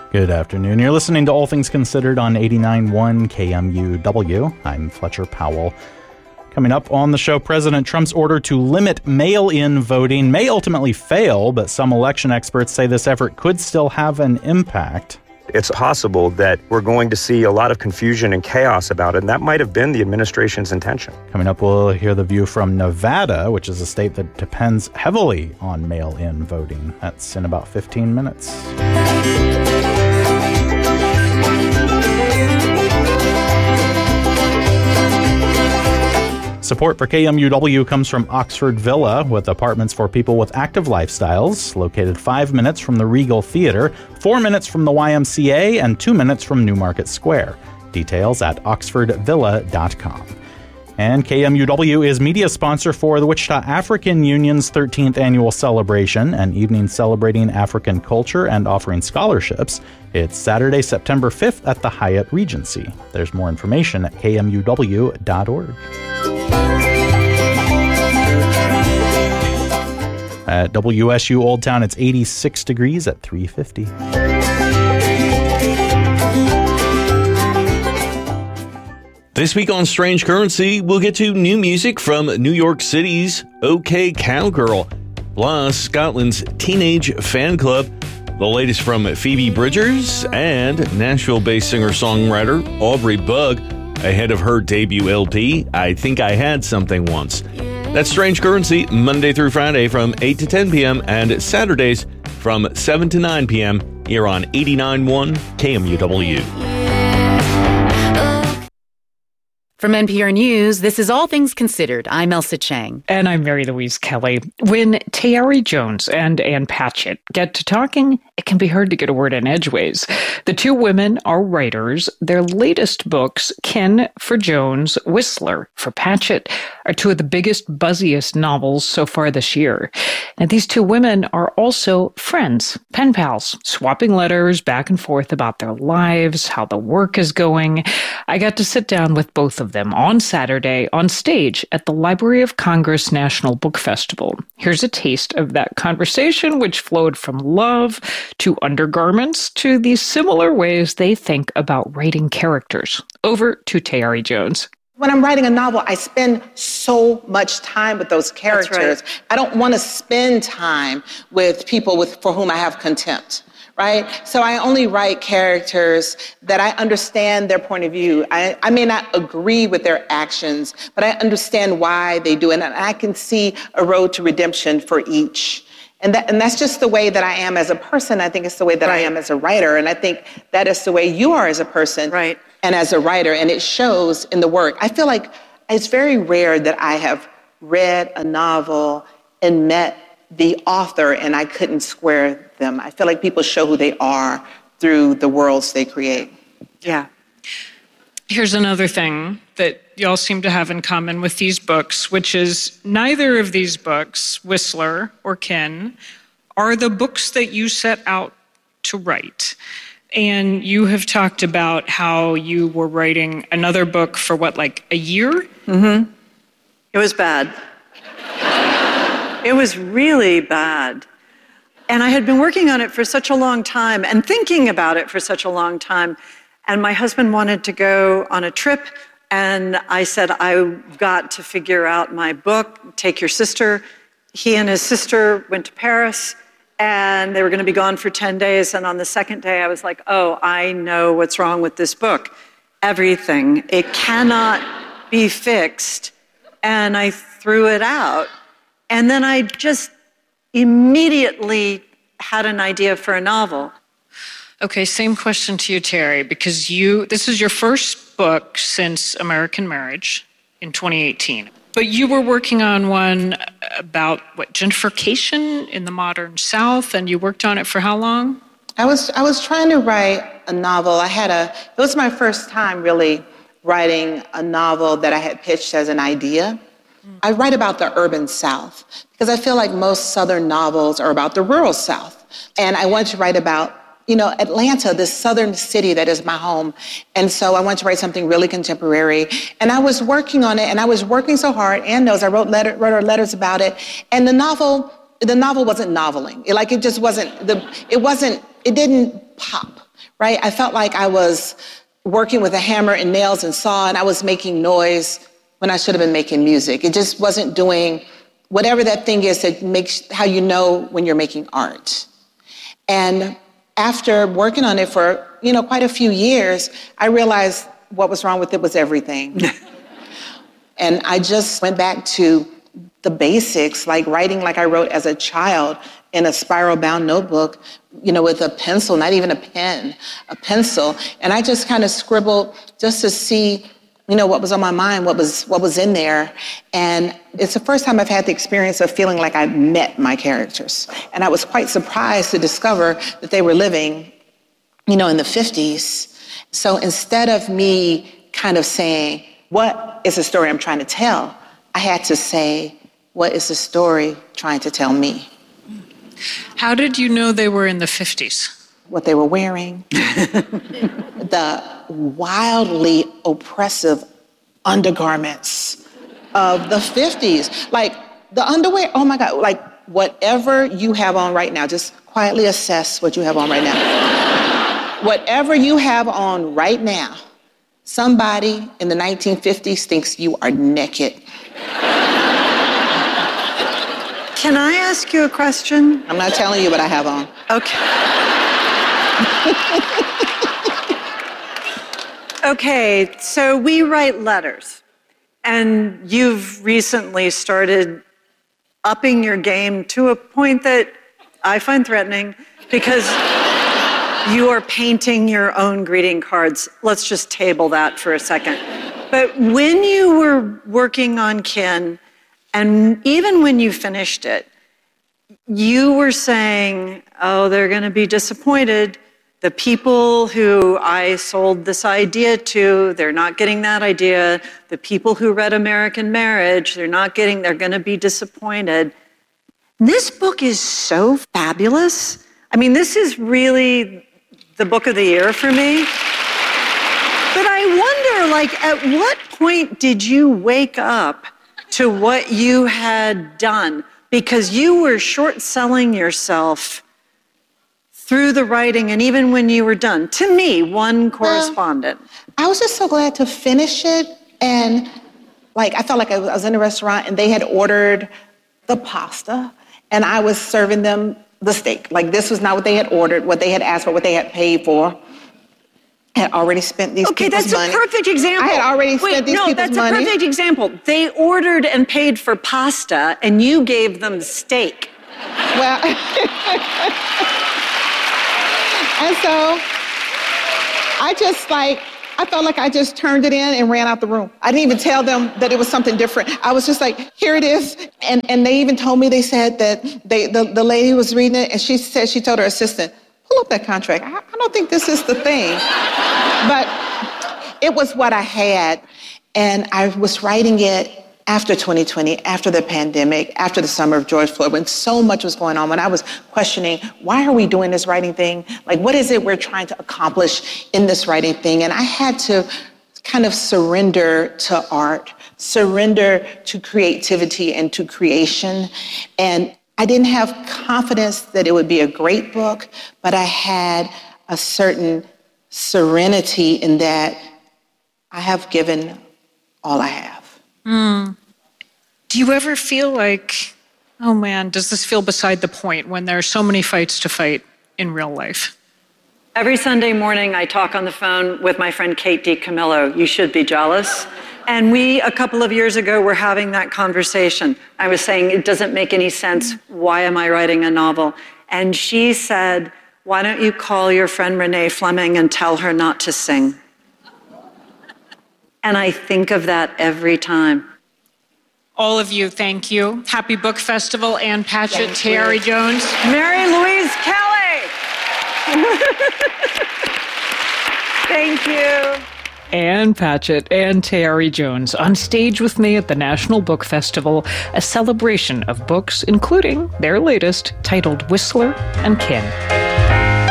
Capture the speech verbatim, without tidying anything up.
Good afternoon. You're listening to All Things Considered on eighty-nine point one K M U W. I'm Fletcher Powell. Coming up on the show, President Trump's order to limit mail-in voting may ultimately fail, but some election experts say this effort could still have an impact. It's possible that we're going to see a lot of confusion and chaos about it, and that might have been the administration's intention. Coming up, we'll hear the view from Nevada, which is a state that depends heavily on mail-in voting. That's in about fifteen minutes. Support for K M U W comes from Oxford Villa, with apartments for people with active lifestyles, located five minutes from the Regal Theater, four minutes from the Y M C A, and two minutes from Newmarket Square. Details at oxford villa dot com. And K M U W is media sponsor for the Wichita African Union's thirteenth annual celebration, an evening celebrating African culture and offering scholarships. It's Saturday, September fifth at the Hyatt Regency. There's more information at k m u w dot org. At W S U Old Town, it's eighty-six degrees at three fifty. This week on Strange Currency, we'll get to new music from New York City's OK Cowgirl, plus Scotland's Teenage Fan Club, the latest from Phoebe Bridgers, and Nashville-based singer-songwriter Aubrey Bugg, ahead of her debut L P, I Think I Had Something Once. That's Strange Currency, Monday through Friday from eight to ten p.m. and Saturdays from seven to nine p.m. here on eighty-nine point one K M U W. From N P R News, this is All Things Considered. I'm Elsa Chang. And I'm Mary Louise Kelly. When Tayari Jones and Ann Patchett get to talking, it can be hard to get a word in edgeways. The two women are writers. Their latest books, Kin for Jones, Whistler for Patchett, are two of the biggest, buzziest novels so far this year. And these two women are also friends, pen pals, swapping letters back and forth about their lives, how the work is going. I got to sit down with both of them on Saturday on stage at the Library of Congress National Book Festival. Here's a taste of that conversation, which flowed from love to undergarments to the similar ways they think about writing characters. Over to Tayari Jones. When I'm writing a novel, I spend so much time with those characters. Right. I don't want to spend time with people with for whom I have contempt. Right? So I only write characters that I understand their point of view. I, I may not agree with their actions, but I understand why they do it, and I can see a road to redemption for each. And that, and that's just the way that I am as a person. I think it's the way that right. I am as a writer, and I think that is the way you are as a person right. and as a writer, and it shows in the work. I feel like it's very rare that I have read a novel and met the author and I couldn't square them. I feel like people show who they are through the worlds they create. Yeah. Here's another thing that y'all seem to have in common with these books, which is neither of these books, Whistler or Kin, are the books that you set out to write. And you have talked about how you were writing another book for what, like a year? Mm-hmm. It was bad. It was really bad. And I had been working on it for such a long time and thinking about it for such a long time. And my husband wanted to go on a trip. And I said, I've got to figure out my book, take your sister. He and his sister went to Paris and they were going to be gone for ten days. And on the second day, I was like, oh, I know what's wrong with this book. Everything. It cannot be fixed. And I threw it out. And then I just immediately had an idea for a novel. Okay, same question to you, Terry, because you this is your first book since American Marriage in twenty eighteen. But you were working on one about, what, gentrification in the modern South, and you worked on it for how long? I was I was trying to write a novel. I had a, it was my first time really writing a novel that I had pitched as an idea. I write about the urban South because I feel like most Southern novels are about the rural South. And I wanted to write about, you know, Atlanta, this Southern city that is my home. And so I wanted to write something really contemporary. And I was working on it, and I was working so hard. Ann knows I wrote, letter, wrote her letters about it. And the novel, the novel wasn't noveling. It, like, it just wasn't, the, it wasn't, it didn't pop. right? I felt like I was working with a hammer and nails and saw, and I was making noise when I should have been making music. It just wasn't doing whatever that thing is that makes how you know when you're making art. And after working on it for, you know, quite a few years, I realized what was wrong with it was everything. And I just went back to the basics, like writing like I wrote as a child in a spiral-bound notebook, you know, with a pencil, not even a pen, a pencil. And I just kind of scribbled just to see, you know, what was on my mind, what was what was in there. And it's the first time I've had the experience of feeling like I met my characters. And I was quite surprised to discover that they were living, you know, in the fifties. So instead of me kind of saying, what is the story I'm trying to tell? I had to say, what is the story trying to tell me? How did you know they were in the fifties? What they were wearing, the wildly oppressive undergarments of the fifties. Like the underwear, oh my God, like whatever you have on right now, just quietly assess what you have on right now. Whatever you have on right now, somebody in the nineteen fifties thinks you are naked. Can I ask you a question? I'm not telling you what I have on. Okay. Okay, so we write letters, and you've recently started upping your game to a point that I find threatening because you are painting your own greeting cards. Let's just table that for a second. But when you were working on Kin, and even when you finished it, you were saying, oh, they're going to be disappointed. The people who I sold this idea to, they're not getting that idea. The people who read American Marriage, they're not getting, they're going to be disappointed. This book is so fabulous. I mean, this is really the book of the year for me. But I wonder, like, at what point did you wake up to what you had done? Because you were short-selling yourself through the writing and even when you were done. To me, one correspondent. Well, I was just so glad to finish it. And like, I felt like I was, I was in a restaurant and they had ordered the pasta and I was serving them the steak. Like, this was not what they had ordered, what they had asked for, what they had paid for. I had already spent these okay, people's money. Okay, that's a perfect example. I had already Wait, spent these no, people's money. No, that's a perfect example. They ordered and paid for pasta and you gave them steak. Well, and so I just like, I felt like I just turned it in and ran out the room. I didn't even tell them that it was something different. I was just like, here it is. And and they even told me, they said that they the, the lady was reading it and she said, she told her assistant, pull up that contract. I, I don't think this is the thing. But it was what I had. And I was writing it after twenty twenty, after the pandemic, after the summer of George Floyd, when so much was going on, when I was questioning, why are we doing this writing thing? Like, what is it we're trying to accomplish in this writing thing? And I had to kind of surrender to art, surrender to creativity and to creation. And I didn't have confidence that it would be a great book, but I had a certain serenity in that I have given all I have. Mm. Do you ever feel like, oh man, does this feel beside the point when there are so many fights to fight in real life? Every Sunday morning, I talk on the phone with my friend Kate DiCamillo. You should be jealous. And we, a couple of years ago, were having that conversation. I was saying, it doesn't make any sense. Why am I writing a novel? And she said, why don't you call your friend Renee Fleming and tell her not to sing? And I think of that every time. All of you, thank you. Happy Book Festival, Ann Patchett, Tayari Jones. Mary Louise Kelly. Thank you. Ann Patchett and Tayari Jones on stage with me at the National Book Festival, a celebration of books, including their latest, titled Whistler and Kin.